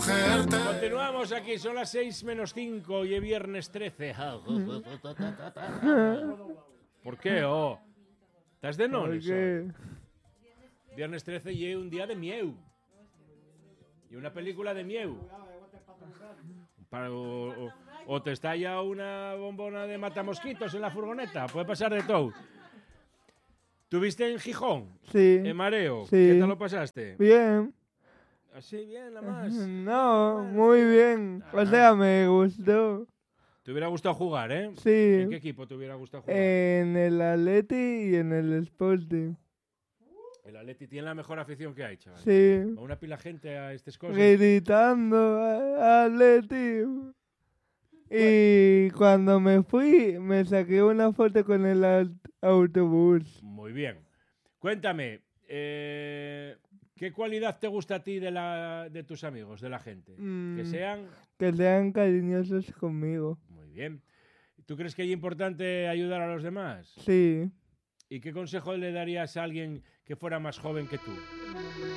cogerte. Continuamos aquí, son las 6 menos 5 y es viernes 13. ¿Por qué? Oh? ¿Estás de nones? Viernes 13 y es un día de mieu. Y una película de mieu. O te estalla una bombona de matamosquitos en la furgoneta. Puede pasar de todo. ¿Tuviste en Gijón? Sí. ¿En Mareo? Sí. ¿Qué tal lo pasaste? Bien. Así bien, nada más. No, muy bien. O sea, me gustó. ¿Te hubiera gustado jugar, eh? Sí. ¿En qué equipo te hubiera gustado jugar? En el Atleti y en el Sporting. El Atleti tiene la mejor afición que hay, chaval. Sí. Va una pila gente a estas cosas. Gritando Atleti. Y cuando me fui, me saqué una foto con el autobús. Muy bien. Cuéntame, ¿qué cualidad te gusta a ti de tus amigos, de la gente? Que sean cariñosos conmigo. Muy bien. ¿Tú crees que es importante ayudar a los demás? Sí. ¿Y qué consejo le darías a alguien que fuera más joven que tú?